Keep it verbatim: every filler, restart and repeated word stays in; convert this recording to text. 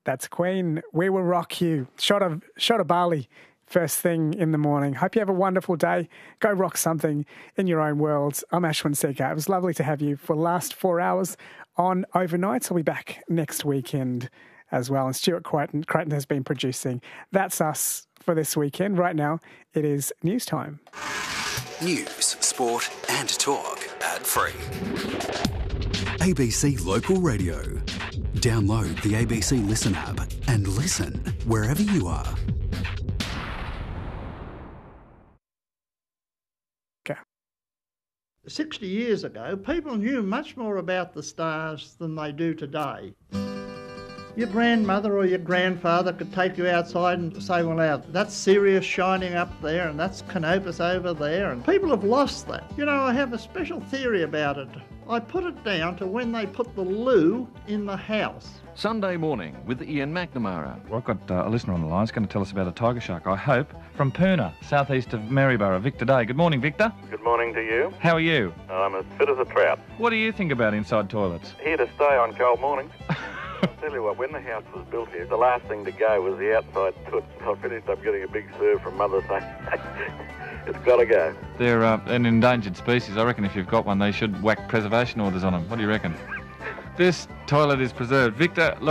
That's Queen. We Will Rock You. Shot of shot of barley first thing in the morning. Hope you have a wonderful day. Go rock something in your own world. I'm Ashwin Segar. It was lovely to have you for the last four hours on Overnights. I'll be back next weekend as well. And Stuart Creighton, Creighton has been producing. That's us for this weekend. Right now, it is news time. News, sport and talk. Ad-free. A B C Local Radio. Download the A B C Listen app and listen wherever you are. Okay. sixty years ago, people knew much more about the stars than they do today. Your grandmother or your grandfather could take you outside and say, well, now, that's Sirius shining up there and that's Canopus over there, and people have lost that. You know, I have a special theory about it. I put it down to when they put the loo in the house. Sunday morning with Ian McNamara. Well, I've got uh, a listener on the line who's going to tell us about a tiger shark, I hope, from Poona, southeast of Maryborough. Victor Day. Good morning, Victor. Good morning to you. How are you? I'm as fit as a trout. What do you think about inside toilets? Here to stay on cold mornings. I'll tell you what, when the house was built here, the last thing to go was the outside toot. I finished up getting a big serve from Mother saying, it's got to go. They're uh, an endangered species. I reckon if you've got one, they should whack preservation orders on them. What do you reckon? This toilet is preserved. Victor, look.